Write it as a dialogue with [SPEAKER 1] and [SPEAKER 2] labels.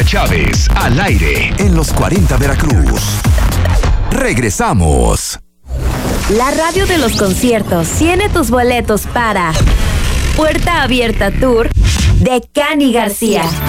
[SPEAKER 1] Chávez, al aire en los 40 Veracruz. Regresamos.
[SPEAKER 2] La radio de los conciertos tiene tus boletos para Puerta Abierta Tour de Cani García.